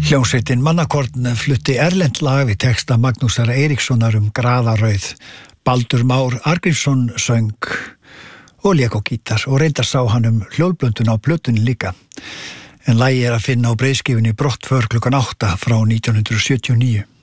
Hljómsveitin Mannakorn flutti erlent lag við texta Magnúsar Eiríkssonar Graðarauð. Baldur Már Argrímsson söng og lék á gítar og reyndar sá hann hljóðblöndun á plötunni líka. En lagið að finna á breiðskífunni Brottför klukkan 8 frá 1979.